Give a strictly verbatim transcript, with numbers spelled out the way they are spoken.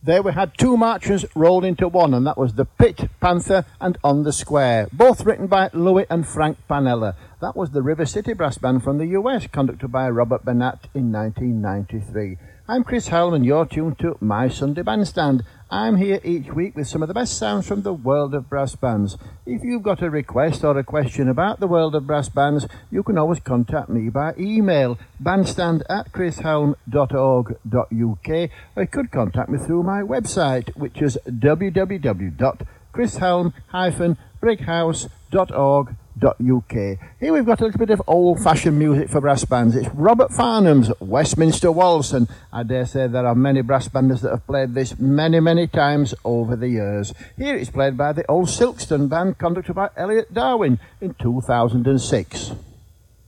There we had two marches rolled into one, and that was The Pit, Panther and On the Square, both written by Louis and Frank Panella. That was the River City Brass Band from the U S, conducted by Robert Bennett in nineteen ninety-three. I'm Chris Helm, and you're tuned to My Sunday Bandstand. I'm here each week with some of the best sounds from the world of brass bands. If you've got a request or a question about the world of brass bands, you can always contact me by email, bandstand at chrishelm dot org dot u k, or you could contact me through my website, which is w w w dot chrishelm dash brighouse dot org dot u k. Here we've got a little bit of old-fashioned music for brass bands. It's Robert Farnham's Westminster Waltz, and I dare say there are many brass banders that have played this many, many times over the years. Here it's played by the Old Silkstone Band, conducted by Elliot Darwin in two thousand six.